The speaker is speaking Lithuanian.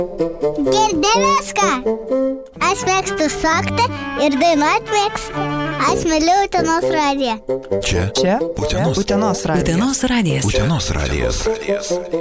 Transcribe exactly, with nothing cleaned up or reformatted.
Girdėjęs ką? Aš mėgstu sakti ir dainuot mėgstu. Aš myliu Utenos radiją. Čia? Čia? Utenos. Utenos radijas. Utenos radijas. Utenos radijas.